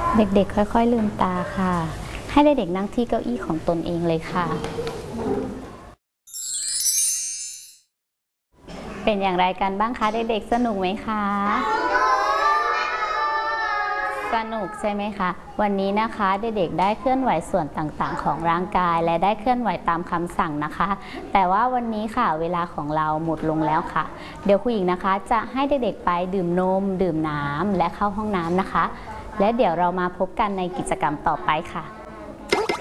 เด็กๆค่อยๆลืมตาค่ะให้เด็กๆนั่งที่เก้าอี้ของตนเองเลยค่ะเป็นอย่างไรกันบ้างคะเด็กๆสนุกไหมคะสนุกใช่ไหมคะวันนี้นะคะเด็กๆได้เคลื่อนไหวส่วนต่างๆของร่างกายและได้เคลื่อนไหวตามคำสั่งนะคะแต่ว่าวันนี้ค่ะเวลาของเราหมดลงแล้วค่ะเดี๋ยวครูหญิงนะคะจะให้เด็กๆไปดื่มนมดื่มน้ำและเข้าห้องน้ำนะคะและเดี๋ยวเรามาพบกันในกิจกรรมต่อไปค่ะ